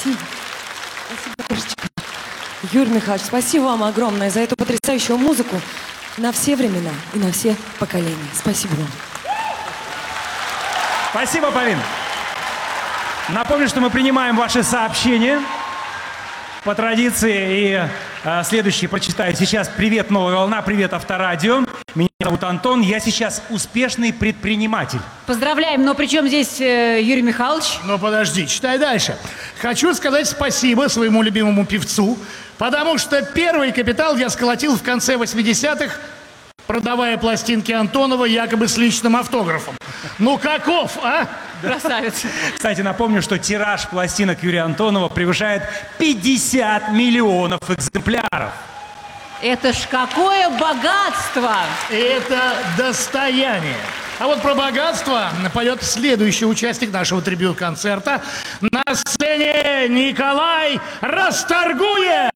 Спасибо. Спасибо, Ирочка. Юрий Михайлович, спасибо вам огромное за эту потрясающую музыку на все времена и на все поколения. Спасибо вам. Спасибо, Полин. Напомню, что мы принимаем ваши сообщения по традиции. И следующий прочитаю сейчас. Привет, Новая волна, привет, Авторадио. Меня зовут Антон, я сейчас успешный предприниматель. Поздравляем, но при чем здесь Юрий Михайлович? Ну подожди, читай дальше. Хочу сказать спасибо своему любимому певцу, потому что первый капитал я сколотил в конце 80-х, продавая пластинки Антонова якобы с личным автографом. Ну каков, а? Красавец. Кстати, напомню, что тираж пластинок Юрия Антонова превышает 50 миллионов экземпляров. Это ж какое богатство! Это достояние. А вот про богатство поет следующий участник нашего трибют-концерта. На сцене Николай Расторгуев!